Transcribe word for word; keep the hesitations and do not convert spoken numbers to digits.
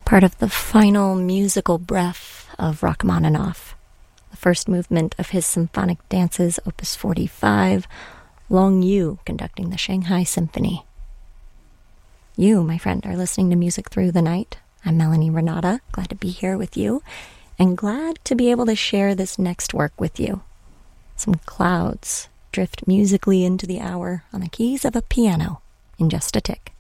part of the final musical breath of Rachmaninoff, the first movement of his symphonic dances, Opus forty-five, Long Yu conducting the Shanghai Symphony. You, my friend, are listening to Music Through the Night. I'm Melanie Renata, glad to be here with you, and glad to be able to share this next work with you. Some clouds drift musically into the hour on the keys of a piano in just a tick.